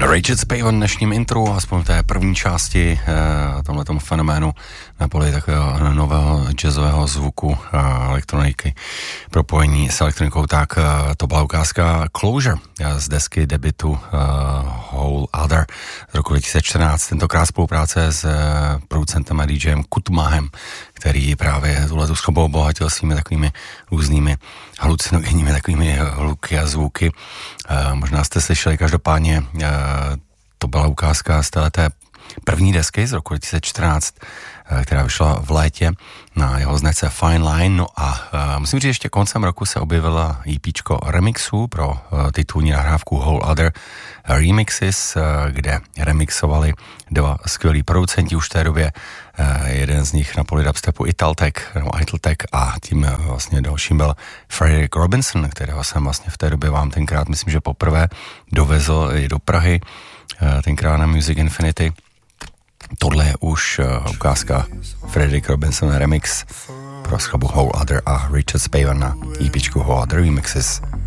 Richard Spaven v dnešním intru, aspoň v té první části tomhletom fenoménu na poli takového nového jazzového zvuku elektroniky, propojení s elektronikou, tak to byla ukázka Closure z desky debutu Whole Other z roku 2014, tentokrát spolupráce s producentem a DJem Kutmahem, který právě tuhletu schobu obohatil svými takovými různými halucinogenními takovými hluky a zvuky. Možná jste slyšeli, každopádně to byla ukázka z téhleté první desky z roku 2014, která vyšla v létě na jeho značce Fine Line. No a musím říct, ještě koncem roku se objevila EPčko remixů pro titulní nahrávku Whole Other Remixes, kde remixovali dva skvělí producenti už v té době. Jeden z nich na poli dubstepu Italtech a tím vlastně dalším byl Frederick Robinson, kterého jsem vlastně v té době vám tenkrát, myslím, že poprvé dovezl i do Prahy, tenkrát na Music Infinity. Tohle je už ukázka Frederick Robinson remix pro skladbu Whole Other a Richard Spaven na EPčku Whole Other Remixes.